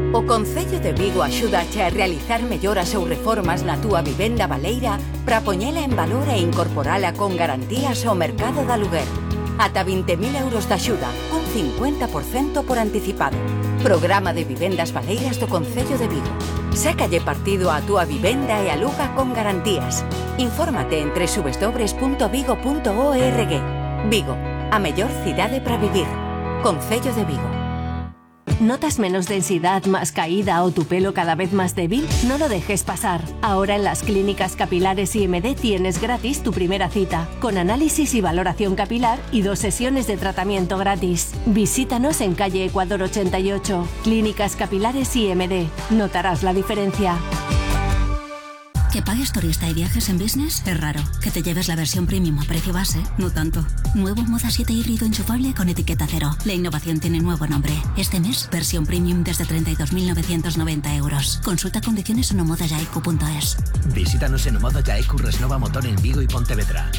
O Concello de Vigo axúdache a realizar melloras ou reformas na túa vivenda baleira para poñela en valor e incorporala con garantías ao mercado de aluguer. Ata 20.000 euros de axuda, un 50% por anticipado. Programa de vivendas baleiras do Concello de Vigo. Sácalle partido á túa vivenda e aluga con garantías. Infórmate en www.vigo.org. Vigo, a mellor cidade para vivir. Concello de Vigo. ¿Notas menos densidad, más caída o tu pelo cada vez más débil? No lo dejes pasar. Ahora en las clínicas capilares IMD tienes gratis tu primera cita, con análisis y valoración capilar y 2 sesiones de tratamiento gratis. Visítanos en calle Ecuador 88. Clínicas capilares IMD. Notarás la diferencia. ¿Que pagues turista y viajes en business? Es raro. Que te lleves la versión premium a precio base, no tanto. Nuevo Moda 7 híbrido enchufable con etiqueta cero. La innovación tiene nuevo nombre. Este mes, versión premium desde 32.990 euros. Consulta condiciones en omodayaiku.es. Visítanos en Omoda Yaeku Resnova Motor en Vigo y Pontevedra.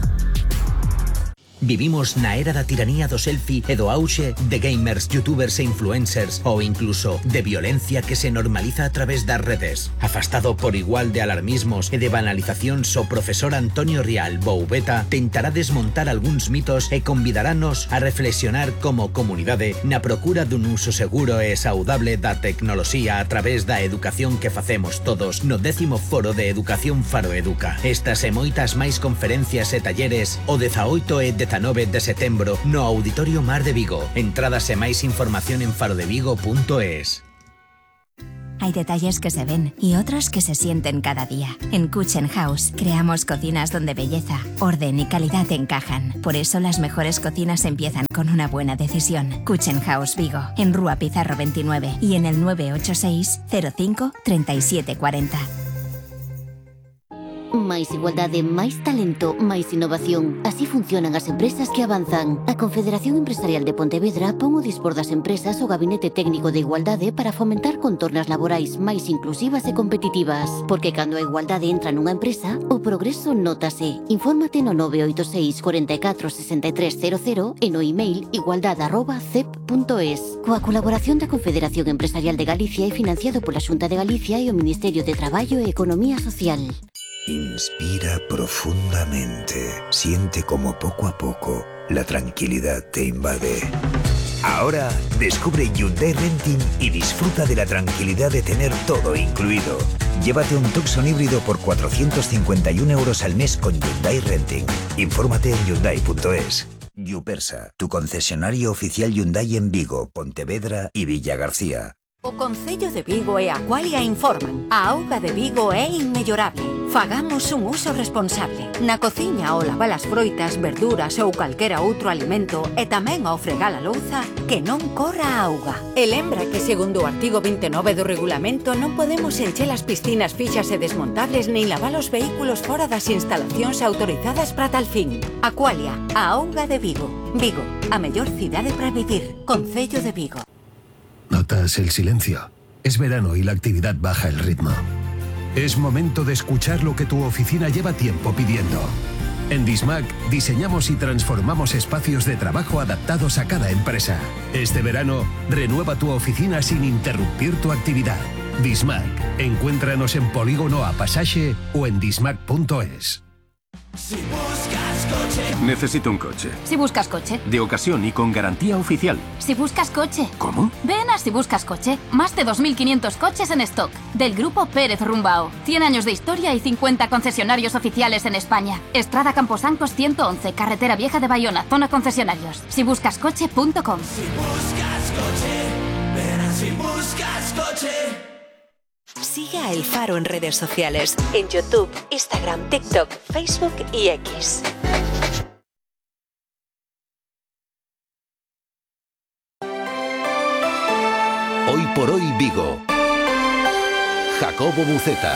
Vivimos na era da tiranía do selfie e do auxe de gamers, youtubers e influencers ou incluso de violencia que se normaliza a través das redes. Afastado por igual de alarmismos e de banalizacións, o profesor Antonio Rial Boubeta tentará desmontar algúns mitos e convidarános a reflexionar como comunidade na procura dun uso seguro e saudable da tecnoloxía a través da educación que facemos todos no 10º Foro de Educación Faro Educa. Estas e moitas máis conferencias e talleres o 18 e 19 de setembro no Auditorio Mar de Vigo. Entradas e máis información en farodevigo.es. Hay detalles que se ven y otros que se sienten cada día. En Kitchen House creamos cocinas donde belleza, orden y calidad encajan. Por eso las mejores cocinas empiezan con una buena decisión. Kitchen House Vigo, en Rúa Pizarro 29 y en el 986 05 37 40. Máis igualdade, máis talento, máis innovación. Así funcionan as empresas que avanzan. A Confederación Empresarial de Pontevedra pon o dispor das empresas o Gabinete Técnico de Igualdade para fomentar contornas laborais máis inclusivas e competitivas. Porque cando a igualdade entra nunha empresa, o progreso nótase. Infórmate no 986 44 6300 e no email igualdade@cep.es. Coa colaboración da Confederación Empresarial de Galicia e financiado pola Xunta de Galicia e o Ministerio de Traballo e Economía Social. Inspira profundamente. Siente como poco a poco la tranquilidad te invade. Ahora descubre Hyundai Renting y disfruta de la tranquilidad de tener todo incluido. Llévate un Tucson híbrido por 451 euros al mes con Hyundai Renting. Infórmate en hyundai.es. Yupersa, tu concesionario oficial Hyundai en Vigo, Pontevedra y Villagarcía. O Concello de Vigo e Aqualia informan. A auga de Vigo é inmellorable. Fagamos un uso responsable. Na cociña ao lavar as froitas, verduras ou calquera outro alimento e tamén ao fregar a louza, que non corra a auga. E lembra que segundo o artigo 29 do regulamento non podemos encher as piscinas fixas e desmontables nin lavar os vehículos fora das instalacións autorizadas para tal fin. Aqualia, a auga de Vigo. Vigo, a mellor cidade para vivir. Concello de Vigo. ¿Notas el silencio? Es verano y la actividad baja el ritmo. Es momento de escuchar lo que tu oficina lleva tiempo pidiendo. En Dismac diseñamos y transformamos espacios de trabajo adaptados a cada empresa. Este verano, renueva tu oficina sin interrumpir tu actividad. Dismac. Encuéntranos en Polígono A Pasaje o en dismac.es. Si buscas coche. Necesito un coche. Si buscas coche. De ocasión y con garantía oficial. Si buscas coche. ¿Cómo? Ven a Si buscas coche. Más de 2.500 coches en stock. Del grupo Pérez Rumbao. 100 años de historia y 50 concesionarios oficiales en España. Estrada Camposancos 111, Carretera Vieja de Bayona, zona concesionarios. Sibuscascoche.com. Si buscas coche. Ven a Si buscas coche. Sigue a El Faro en redes sociales, en YouTube, Instagram, TikTok, Facebook y X. Hoy por hoy Vigo. Jacobo Buceta.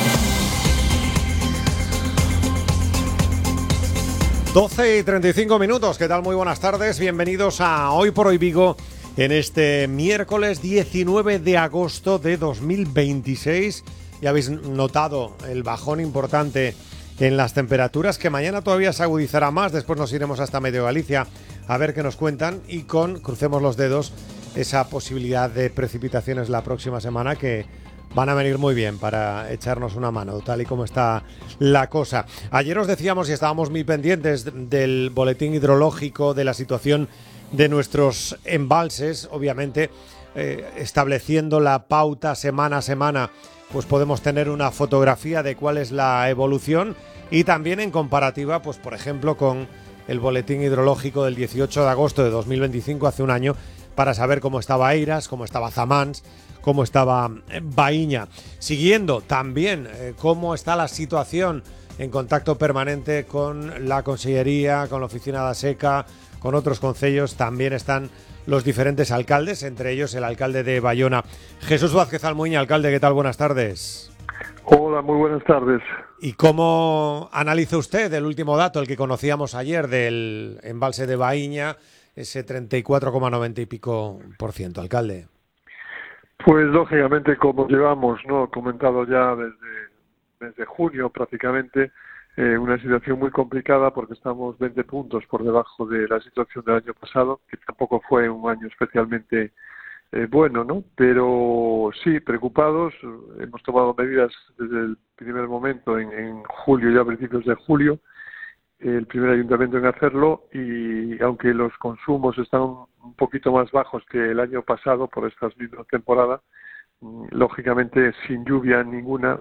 12:35. ¿Qué tal? Muy buenas tardes. Bienvenidos a Hoy por hoy Vigo. En este miércoles 19 de agosto de 2026, ya habéis notado el bajón importante en las temperaturas, que mañana todavía se agudizará más. Después nos iremos hasta Medio Galicia a ver qué nos cuentan y crucemos los dedos, esa posibilidad de precipitaciones la próxima semana que van a venir muy bien para echarnos una mano, tal y como está la cosa. Ayer os decíamos y estábamos muy pendientes del boletín hidrológico, de la situación de nuestros embalses, obviamente estableciendo la pauta semana a semana, pues podemos tener una fotografía de cuál es la evolución y también en comparativa, pues por ejemplo, con el boletín hidrológico del 18 de agosto de 2025, hace un año, para saber cómo estaba Eiras, cómo estaba Zamans, cómo estaba Baíña. Siguiendo también cómo está la situación en contacto permanente con la Consellería, con la Oficina de Seca, con otros concellos, también están los diferentes alcaldes, entre ellos el alcalde de Bayona. Jesús Vázquez Almuiña, alcalde, ¿qué tal? Buenas tardes. Hola, muy buenas tardes. ¿Y cómo analiza usted el último dato, el que conocíamos ayer del embalse de Baíña, ese 34,90 y pico %, alcalde? Pues lógicamente, como llevamos comentado ya desde junio prácticamente, una situación muy complicada porque estamos 20 puntos por debajo de la situación del año pasado, que tampoco fue un año especialmente bueno, ¿no? Pero sí, preocupados. Hemos tomado medidas desde el primer momento, en julio, ya a principios de julio, el primer ayuntamiento en hacerlo, y aunque los consumos están un poquito más bajos que el año pasado por estas mismas temporadas, lógicamente sin lluvia ninguna,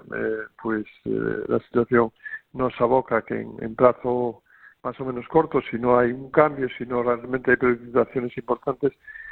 la situación nos aboca que en plazo más o menos corto, si no hay un cambio, si no realmente hay precipitaciones importantes,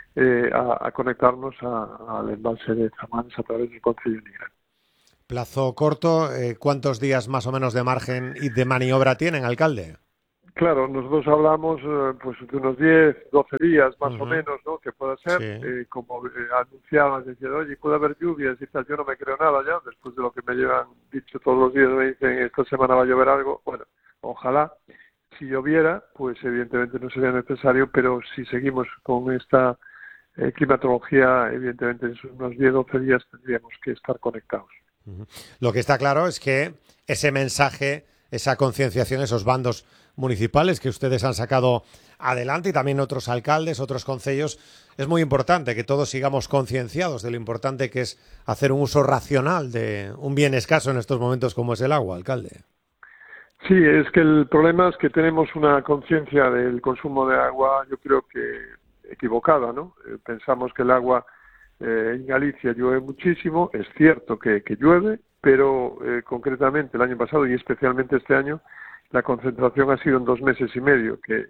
a conectarnos al embalse de Zamans a través del Concello de Nigrán. Plazo corto, ¿cuántos días más o menos de margen y de maniobra tienen, alcalde? Claro, nosotros hablamos pues de unos 10, 12 días más o menos, ¿no? Que pueda ser, sí. Como anunciaban, decían, oye, puede haber lluvias y tal. Yo no me creo nada ya, después de lo que me llevan dicho todos los días, me dicen, esta semana va a llover algo. Bueno, ojalá. Si lloviera, pues evidentemente no sería necesario, pero si seguimos con esta climatología, evidentemente en unos 10, 12 días tendríamos que estar conectados. Lo que está claro es que ese mensaje, esa concienciación, esos bandos municipales que ustedes han sacado adelante y también otros alcaldes, otros concellos, es muy importante que todos sigamos concienciados de lo importante que es hacer un uso racional de un bien escaso en estos momentos como es el agua, alcalde. Sí, es que el problema es que tenemos una conciencia del consumo de agua, yo creo que equivocada, ¿no? Pensamos que el agua en Galicia llueve muchísimo, es cierto que llueve, pero concretamente el año pasado y especialmente este año, la concentración ha sido en 2 meses y medio, que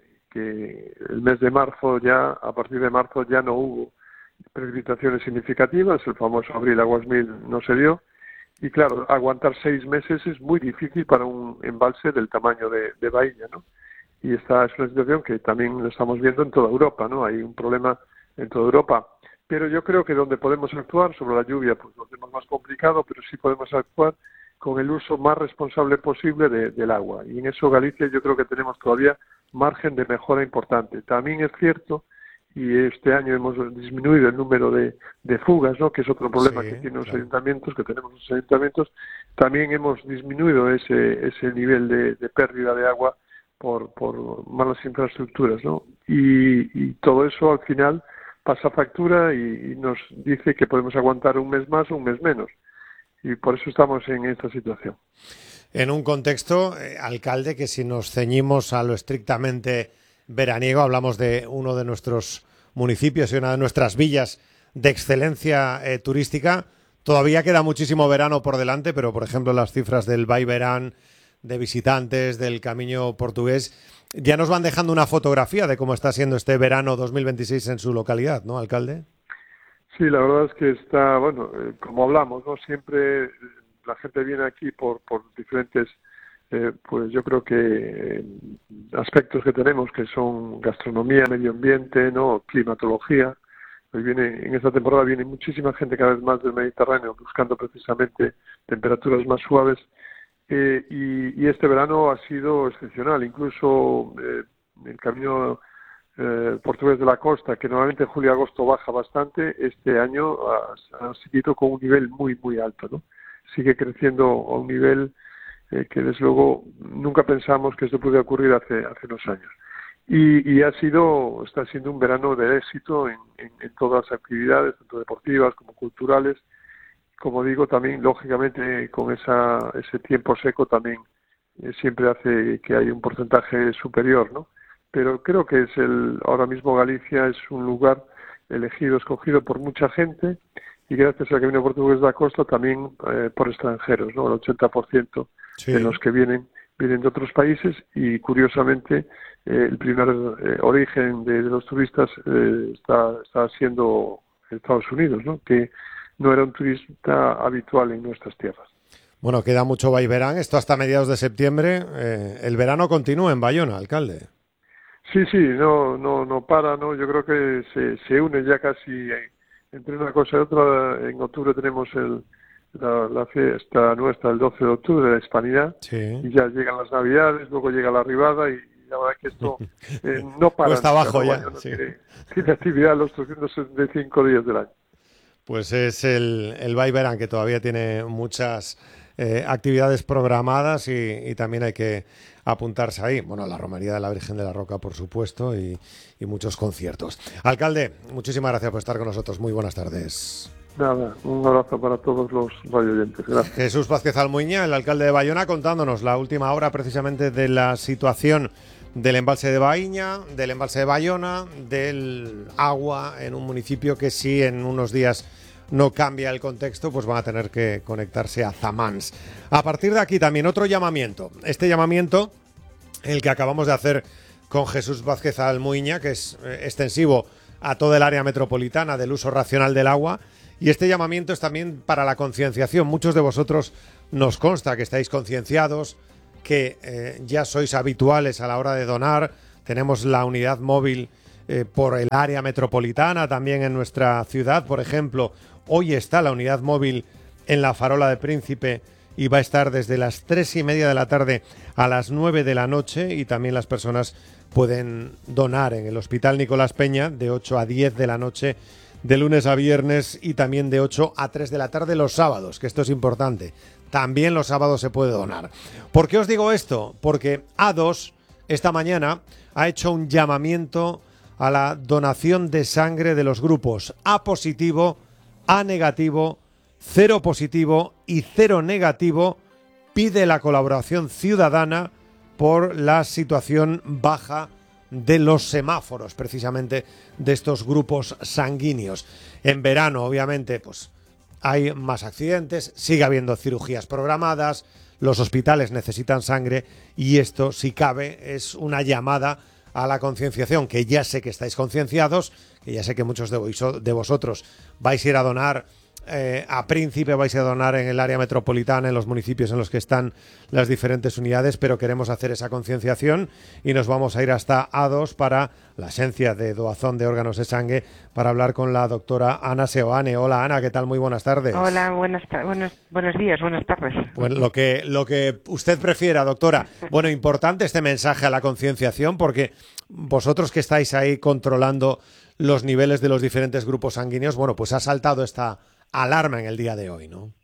el mes de marzo ya, a partir de marzo ya no hubo precipitaciones significativas, el famoso abril aguas mil no se dio, y claro, aguantar 6 meses es muy difícil para un embalse del tamaño de Baíña, ¿no? Y esta es una situación que también lo estamos viendo en toda Europa, ¿no? Hay un problema en toda Europa. Pero yo creo que donde podemos actuar sobre la lluvia, pues lo tenemos más complicado, pero sí podemos actuar con el uso más responsable posible del agua. Y en eso Galicia yo creo que tenemos todavía margen de mejora importante. También es cierto, y este año hemos disminuido el número de fugas, ¿no? Que es otro problema que tienen los ayuntamientos, que tenemos los ayuntamientos. También hemos disminuido ese nivel de pérdida de agua por malas infraestructuras, ¿no? Y todo eso al final pasa factura y nos dice que podemos aguantar un mes más o un mes menos. Y por eso estamos en esta situación. En un contexto, alcalde, que si nos ceñimos a lo estrictamente veraniego, hablamos de uno de nuestros municipios y una de nuestras villas de excelencia turística, todavía queda muchísimo verano por delante, pero por ejemplo las cifras del Vallverán, de visitantes, del Camino Portugués, ya nos van dejando una fotografía de cómo está siendo este verano 2026 en su localidad, ¿no, alcalde? Sí, la verdad es que está, bueno, como hablamos, ¿no? Siempre la gente viene aquí por diferentes, pues yo creo que aspectos que tenemos, que son gastronomía, medio ambiente, ¿no? Climatología. Hoy en esta temporada viene muchísima gente cada vez más del Mediterráneo buscando precisamente temperaturas más suaves. Y este verano ha sido excepcional, incluso el Camino Portugués de la Costa, que normalmente en julio y agosto baja bastante, este año ha seguido con un nivel muy, muy alto, ¿no? Sigue creciendo a un nivel que desde luego nunca pensamos que esto pudiera ocurrir hace unos años. y está siendo un verano de éxito en todas las actividades, tanto deportivas como culturales. Como digo, también lógicamente con ese tiempo seco también siempre hace que haya un porcentaje superior, ¿no? Pero creo que ahora mismo Galicia es un lugar escogido por mucha gente, y gracias al Camino Portugués de la Costa también por extranjeros, ¿no? El 80% de los que vienen de otros países, y curiosamente el primer origen de los turistas está siendo Estados Unidos, ¿no? Que no era un turista habitual en nuestras tierras. Bueno, queda mucho Vaiverán, esto hasta mediados de septiembre. El verano continúa en Bayona, alcalde. Sí, no para, ¿no? Yo creo que se une ya casi entre una cosa y otra. En octubre tenemos la fiesta nuestra, el 12 de octubre, de la Hispanidad, y ya llegan las Navidades, luego llega la Arribada, y la verdad que esto no para. Cuesta abajo ya. No tiene actividad los 365 días del año. Pues es el Vaiverán, que todavía tiene muchas actividades programadas, y también hay que apuntarse ahí. Bueno, la Romería de la Virgen de la Roca, por supuesto, y muchos conciertos. Alcalde, muchísimas gracias por estar con nosotros. Muy buenas tardes. Nada, un abrazo para todos los radioyentes. Gracias. Jesús Vázquez Almuiña, el alcalde de Bayona, contándonos la última hora precisamente de la situación del embalse de Baíña, del embalse de Bayona, del agua en un municipio que, si en unos días no cambia el contexto, pues van a tener que conectarse a Zamans. A partir de aquí también otro llamamiento. Este llamamiento, el que acabamos de hacer con Jesús Vázquez Almuiña, que es extensivo a todo el área metropolitana del uso racional del agua. Y este llamamiento es también para la concienciación. Muchos de vosotros nos consta que estáis concienciados, que ya sois habituales a la hora de donar. Tenemos la unidad móvil por el área metropolitana, también en nuestra ciudad. Por ejemplo, hoy está la unidad móvil en la Farola de Príncipe y va a estar desde las 3:30 de la tarde a las 9 de la noche, y también las personas pueden donar en el Hospital Nicolás Peña de 8 a 10 de la noche, de lunes a viernes, y también de 8 a 3 de la tarde los sábados, que esto es importante. También los sábados se puede donar. ¿Por qué os digo esto? Porque A2 esta mañana ha hecho un llamamiento a la donación de sangre de los grupos A positivo, A negativo, 0 positivo y 0 negativo. Pide la colaboración ciudadana por la situación baja de los semáforos, precisamente de estos grupos sanguíneos. En verano, obviamente, pues hay más accidentes, sigue habiendo cirugías programadas, los hospitales necesitan sangre, y esto, si cabe, es una llamada a la concienciación, que ya sé que estáis concienciados, que ya sé que muchos de vosotros vais a ir a donar a Príncipe, vais a donar en el área metropolitana, en los municipios en los que están las diferentes unidades, pero queremos hacer esa concienciación y nos vamos a ir hasta A2 para la esencia de doazón de órganos de sangre, para hablar con la doctora Ana Seoane. Hola Ana, ¿qué tal? Muy buenas tardes. Hola, buenos días, buenas tardes. Bueno, lo que usted prefiera, doctora. Bueno, importante este mensaje a la concienciación, porque vosotros que estáis ahí controlando los niveles de los diferentes grupos sanguíneos, bueno, pues ha saltado esta alarma en el día de hoy, ¿no?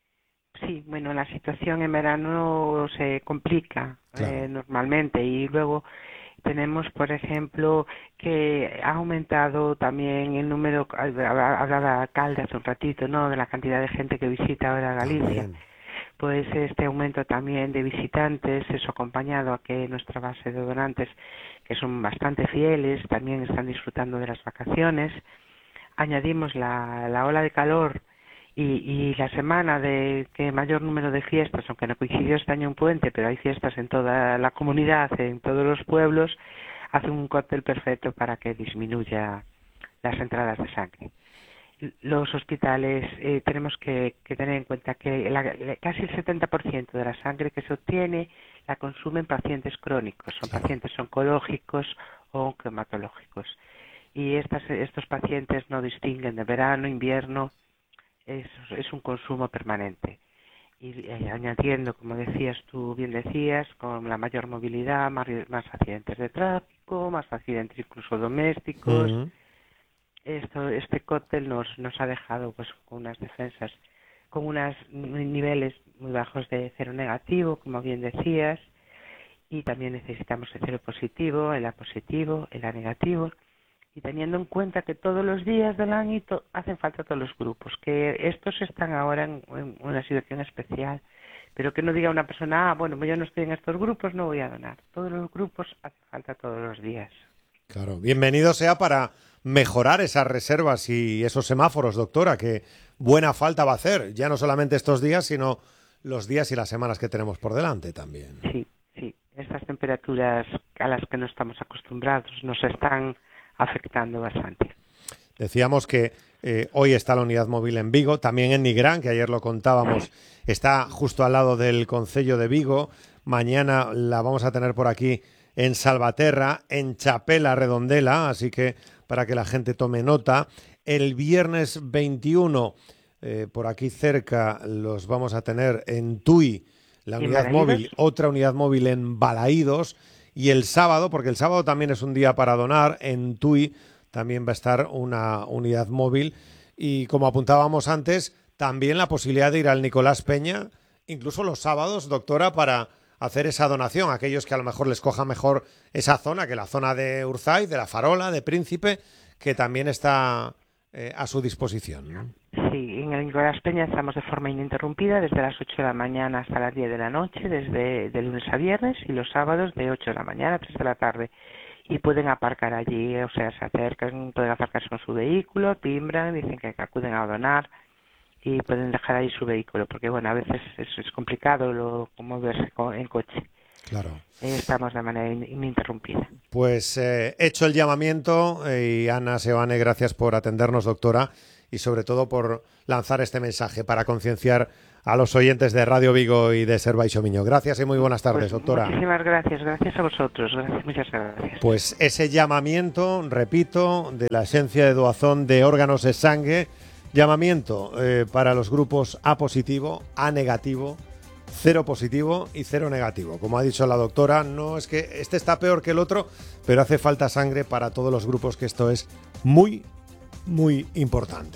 Sí, bueno, la situación en verano se complica, claro, normalmente, y luego tenemos, por ejemplo, que ha aumentado también el número, hablaba alcalde hace un ratito, ¿no?, de la cantidad de gente que visita ahora Galicia. Pues este aumento también de visitantes, eso acompañado a que nuestra base de donantes, que son bastante fieles, también están disfrutando de las vacaciones. Añadimos la ola de calor y la semana de que mayor número de fiestas, aunque no coincidió este año un puente, pero hay fiestas en toda la comunidad, en todos los pueblos, hace un cóctel perfecto para que disminuya las entradas de sangre. Los hospitales tenemos que tener en cuenta que casi el 70% de la sangre que se obtiene la consumen pacientes crónicos, son pacientes oncológicos o oncohematológicos. Y estos pacientes no distinguen de verano, invierno, es un consumo permanente. Y añadiendo, como decías tú, bien decías, con la mayor movilidad, más accidentes de tráfico, más accidentes incluso domésticos. Uh-huh. Este cóctel nos ha dejado pues con unas defensas, con unos niveles muy bajos de cero negativo, como bien decías, y también necesitamos el cero positivo, el A positivo, el A negativo, y teniendo en cuenta que todos los días del año hacen falta todos los grupos, que estos están ahora en una situación especial, pero que no diga una persona, bueno, yo no estoy en estos grupos, no voy a donar. Todos los grupos hacen falta todos los días. Claro, bienvenido sea para mejorar esas reservas y esos semáforos, doctora, que buena falta va a hacer, ya no solamente estos días, sino los días y las semanas que tenemos por delante también. Sí, estas temperaturas a las que no estamos acostumbrados nos están afectando bastante. Decíamos que hoy está la unidad móvil en Vigo, también en Nigrán, que ayer lo contábamos, está justo al lado del concello de Vigo. Mañana la vamos a tener por aquí en Salvaterra, en Chapela Redondela, así que para que la gente tome nota. El viernes 21, por aquí cerca, los vamos a tener en Tui, la unidad móvil, otra unidad móvil en Balaídos, y el sábado, porque el sábado también es un día para donar, en Tui también va a estar una unidad móvil, y como apuntábamos antes, también la posibilidad de ir al Nicolás Peña, incluso los sábados, doctora, para hacer esa donación a aquellos que a lo mejor les coja mejor esa zona, que la zona de Urzaiz, de La Farola, de Príncipe, que también está a su disposición, ¿no? Sí, en el Nicolás Peña estamos de forma ininterrumpida desde las 8 de la mañana hasta las 10 de la noche, desde de lunes a viernes, y los sábados de 8 de la mañana a 3 de la tarde. Y pueden aparcar allí, o sea, se acercan, pueden aparcarse con su vehículo, timbran, dicen que acuden a donar y pueden dejar ahí su vehículo, porque bueno, a veces es complicado moverse en coche. Claro. Estamos de manera ininterrumpida. Pues hecho el llamamiento, y Ana Seoane, gracias por atendernos, doctora, y sobre todo por lanzar este mensaje para concienciar a los oyentes de Radio Vigo y de Ser Baixo Miño. Gracias y muy buenas tardes, doctora. Muchísimas gracias a vosotros, muchas gracias. Pues ese llamamiento, repito, de la Axencia de Doazón de Órganos de Sangue, llamamiento para los grupos A positivo, A negativo, cero positivo y cero negativo. Como ha dicho la doctora, no es que este está peor que el otro, pero hace falta sangre para todos los grupos, que esto es muy, muy importante.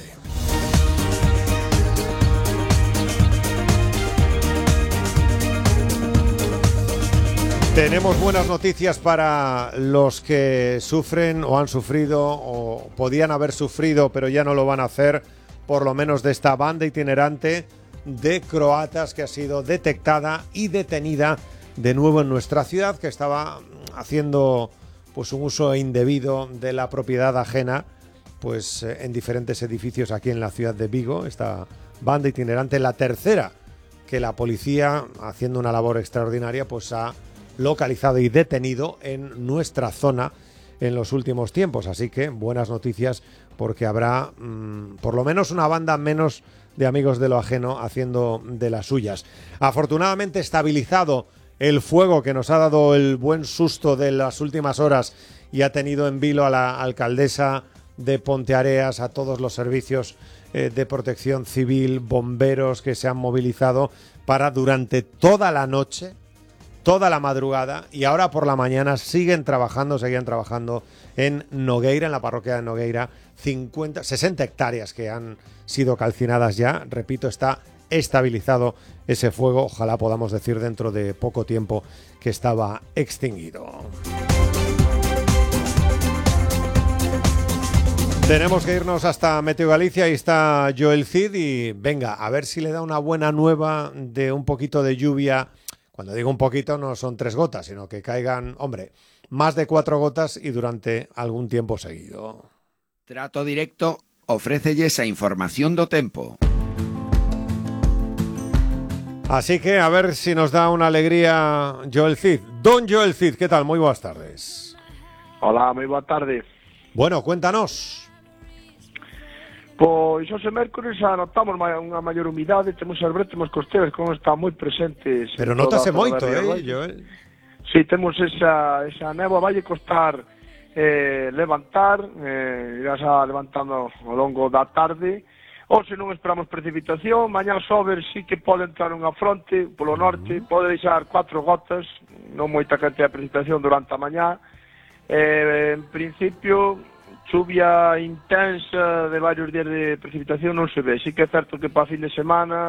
Tenemos buenas noticias para los que sufren o han sufrido o podían haber sufrido, pero ya no lo van a hacer, por lo menos de esta banda itinerante de croatas que ha sido detectada y detenida de nuevo en nuestra ciudad, que estaba haciendo pues un uso indebido de la propiedad ajena pues en diferentes edificios aquí en la ciudad de Vigo. Esta banda itinerante, la tercera que la policía, haciendo una labor extraordinaria, pues ha localizado y detenido en nuestra zona en los últimos tiempos. Así que buenas noticias, porque habrá por lo menos una banda menos de amigos de lo ajeno haciendo de las suyas. Afortunadamente estabilizado el fuego que nos ha dado el buen susto de las últimas horas y ha tenido en vilo a la alcaldesa de Ponteareas, a todos los servicios de protección civil, bomberos que se han movilizado para durante toda la noche, toda la madrugada, y ahora por la mañana seguían trabajando en Nogueira, en la parroquia de Nogueira, 60 hectáreas que han sido calcinadas ya. Repito, está estabilizado ese fuego. Ojalá podamos decir dentro de poco tiempo que estaba extinguido. Tenemos que irnos hasta Meteo Galicia. Ahí está Joel Cid y venga, a ver si le da una buena nueva de un poquito de lluvia. Cuando digo un poquito no son 3 gotas, sino que caigan, hombre, más de 4 gotas y durante algún tiempo seguido. Trato Directo ofrécelles a información do tempo. Así que a ver si nos da una alegría Joel Cid. Don Joel Cid, ¿qué tal? Muy buenas tardes. Hola, moi boa tarde. Bueno, cuéntanos. Pois hoxe mércores anotamos unha maior umidade, temos as brétemas costeras que están moi presentes. Pero notase moito, Joel? Sí, temos esa néboa, vai costar levantar, irás levantando ao longo da tarde. Hoxe non esperamos precipitación, mañá sobre sí que pode entrar unha fronte polo norte, pode deixar 4 gotas, non moita cantidad de precipitación durante a mañá. En principio, chuvia intensa de varios días de precipitación non se ve. Sí que é certo que para fin de semana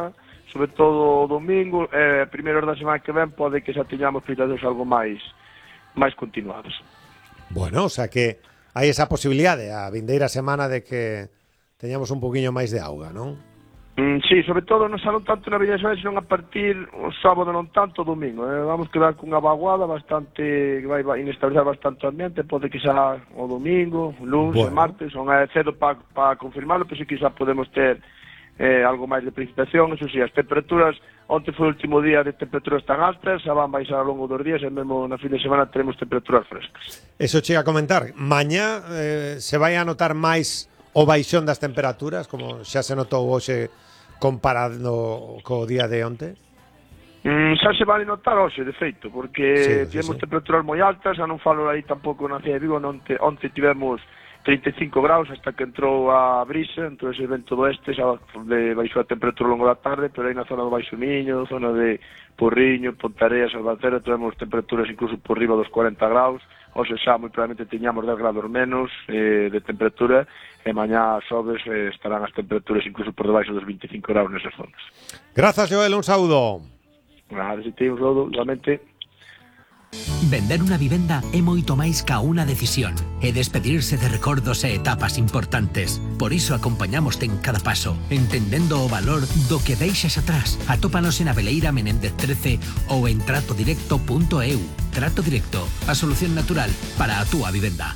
sobre todo o domingo, primeiros da semana que ven pode que xa teñamos pitados algo máis continuados. Bueno, o sea que hai esa posibilidade a vindeira semana de que teñamos un poquinho máis de auga, non? Sí, sobre todo non non tanto na vindeira semana, senón a partir o sábado non tanto o domingo. Vamos quedar cunha vaguada bastante, que vai inestabilizar bastante o ambiente, pode que xa o domingo, o lunes, o martes, son cedo para confirmarlo, pero sí que xa podemos ter algo máis de precipitación. Eso sí, as temperaturas, onte foi o último día de temperaturas tan altas, xa van baixar ao longo dos días, e mesmo na fin de semana teremos temperaturas frescas. Eso chega a comentar, mañá se vai a notar máis o baixón das temperaturas, como xa se notou hoxe comparando co día de onte? Xa se vai notar hoxe, de feito, porque tivemos temperaturas moi altas, xa non falo aí tampouco na cidade de Vigo, onte tivemos 35 graus hasta que entrou a brisa, entón ese vento do oeste xa baixou a temperatura ao longo da tarde, pero aí na zona do Baixo Miño, zona de Porriño, Ponteareas, Salvaterra, tivemos temperaturas incluso por riba dos 40 graus, hoxe xa moi probablemente teñamos 10 grados menos de temperatura, e mañá xoves estarán as temperaturas incluso por debaixo dos 25 graus nesas zonas. Grazas, Joel, un saúdo. Nada, si te un saúdo, igualmente. Vender unha vivenda é moito máis ca unha decisión, é despedirse de recordos e etapas importantes. Por iso acompañamoste en cada paso, entendendo o valor do que deixas atrás. Atópanos en Abeleira Menéndez 13 ou en tratodirecto.eu. Trato Directo, a solución natural para a túa vivenda.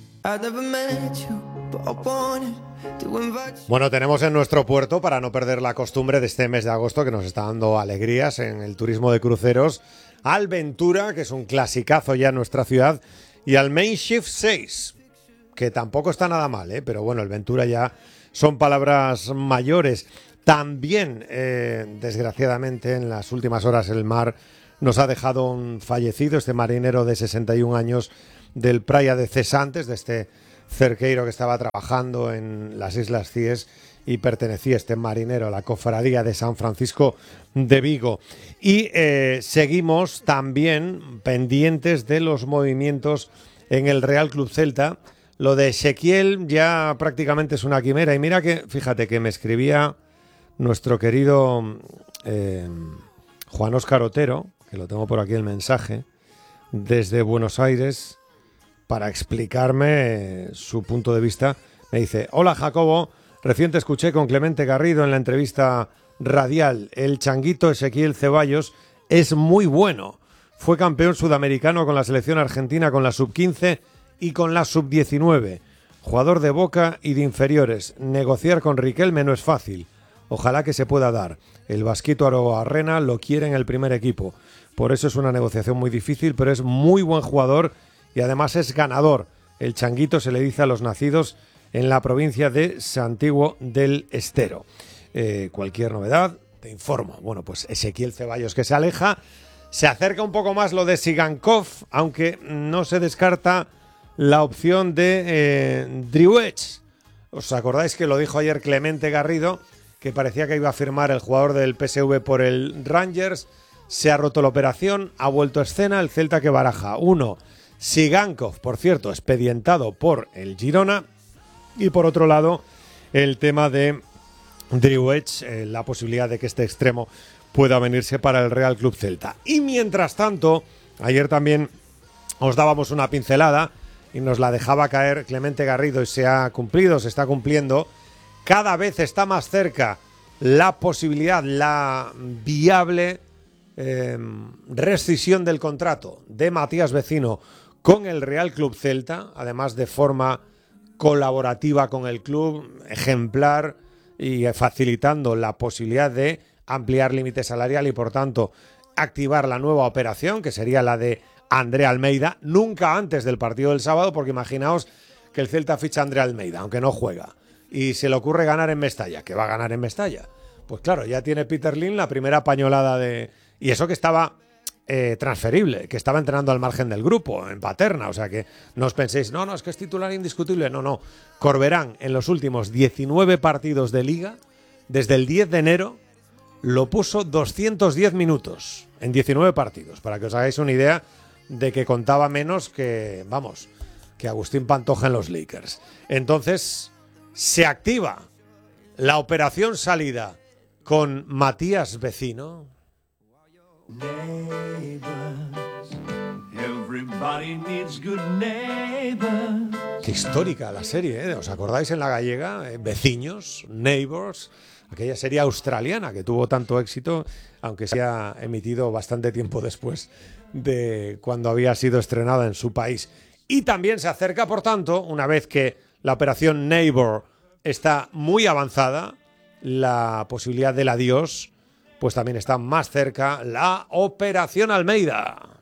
Bueno, tenemos en nuestro puerto, para no perder la costumbre de este mes de agosto, que nos está dando alegrías en el turismo de cruceros, al Ventura, que es un clasicazo ya en nuestra ciudad, y al Main Shift 6, que tampoco está nada mal, pero bueno, el Ventura ya son palabras mayores. También, desgraciadamente, en las últimas horas el mar nos ha dejado un fallecido, este marinero de 61 años del Praia de Cesantes, de este cerqueiro que estaba trabajando en las Islas Cíes y pertenecía este marinero a la cofradía de San Francisco de Vigo. Y seguimos también pendientes de los movimientos en el Real Club Celta. Lo de Ezequiel ya prácticamente es una quimera. Y mira que, fíjate, que me escribía nuestro querido Juan Óscar Otero, que lo tengo por aquí el mensaje, desde Buenos Aires, para explicarme su punto de vista. Me dice: hola Jacobo, recién te escuché con Clemente Garrido en la entrevista radial. El changuito Ezequiel Ceballos es muy bueno. Fue campeón sudamericano con la selección argentina, con la sub-15 y con la sub-19. Jugador de Boca y de inferiores. Negociar con Riquelme no es fácil. Ojalá que se pueda dar. El Vasquito Aroarrena lo quiere en el primer equipo. Por eso es una negociación muy difícil, pero es muy buen jugador y además es ganador. El changuito se le dice a los nacidos en la provincia de Santiago del Estero. Cualquier novedad, te informo. Bueno, pues Ezequiel Ceballos que se aleja. Se acerca un poco más lo de Sigankov, aunque no se descarta la opción de Driouech. ¿Os acordáis que lo dijo ayer Clemente Garrido, que parecía que iba a firmar el jugador del PSV por el Rangers? Se ha roto la operación, ha vuelto a escena el Celta que baraja. Uno, Sigankov, por cierto, expedientado por el Girona. Y por otro lado, el tema de Driouech, la posibilidad de que este extremo pueda venirse para el Real Club Celta. Y mientras tanto, ayer también os dábamos una pincelada y nos la dejaba caer Clemente Garrido y se ha cumplido, se está cumpliendo. Cada vez está más cerca la posibilidad, la viable rescisión del contrato de Matías Vecino con el Real Club Celta, además de forma colaborativa con el club, ejemplar y facilitando la posibilidad de ampliar límite salarial y por tanto activar la nueva operación, que sería la de André Almeida, nunca antes del partido del sábado, porque imaginaos que el Celta ficha a André Almeida, aunque no juega, y se le ocurre ganar en Mestalla, que va a ganar en Mestalla. Pues claro, ya tiene Peter Lim la primera pañolada de... Y eso que estaba transferible, que estaba entrenando al margen del grupo, en Paterna, o sea que no os penséis, no, es que es titular indiscutible, no. Corberán en los últimos 19 partidos de Liga, desde el 10 de enero, lo puso 210 minutos en 19 partidos, para que os hagáis una idea de que contaba menos que, que Agustín Pantoja en los Lakers. Entonces, se activa la operación salida con Matías Vecino. Qué histórica la serie, ¿eh? ¿Os acordáis en La Gallega? Vecinos, Neighbors, aquella serie australiana que tuvo tanto éxito, aunque se ha emitido bastante tiempo después de cuando había sido estrenada en su país. Y también se acerca, por tanto, una vez que la operación Neighbor está muy avanzada, la posibilidad del adiós, pues también está más cerca la operación Almeida.